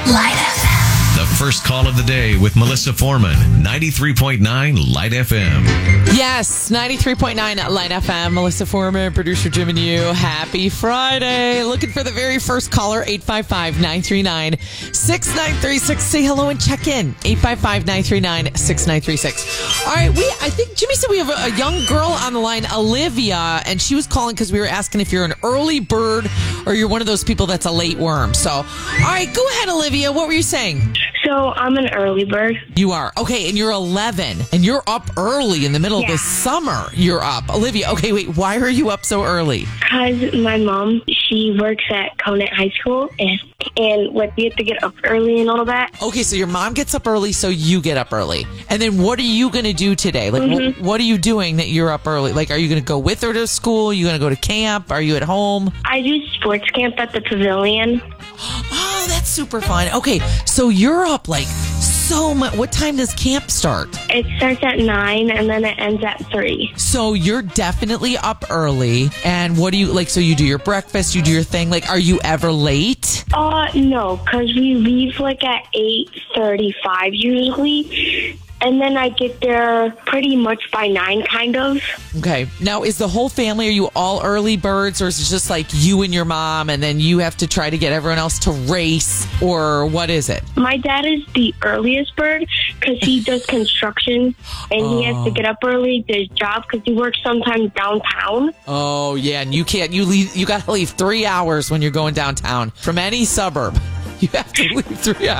Light FM. The first call of the day with Melissa Foreman, 93.9 Light FM. Yes, 93.9 Light FM. Melissa Foreman, producer Jim and you. Happy Friday. Looking for the very first caller, 855-939-6936. Say hello and check in. 855-939-6936. All right, I think Jimmy said we have a young girl on the line, Olivia, and she was calling because we were asking if you're an early bird or you're one of those people that's a late worm. So, all right, go ahead, Olivia. What were you saying? So I'm an early bird. You are. Okay, and you're 11, and you're up early in the middle of the summer. You're up. Olivia, okay, wait, why are you up so early? Because my mom, she works at Conant High School, and we have to get up early and all that. Okay, so your mom gets up early, so you get up early. And then what are you going to do today? Like, what are you doing that you're up early? Like, are you going to go with her to school? Are you going to go to camp? Are you at home? I do sports camp at the pavilion. Oh, that's super fun. Okay, so you're up like so much. What time does camp start? It starts at 9 and then it ends at 3. So you're definitely up early. And what do you like? So you do your breakfast, you do your thing. Like, are you ever late? No, because we leave like at 8:35 usually. And then I get there pretty much by 9, kind of. Okay. Now, is the whole family, are you all early birds, or is it just like you and your mom, and then you have to try to get everyone else to race, or what is it? My dad is the earliest bird because he does construction, and he has to get up early to his job because he works sometimes downtown. Oh, yeah, and you got to leave 3 hours when you're going downtown from any suburb. You have to leave 3 hours.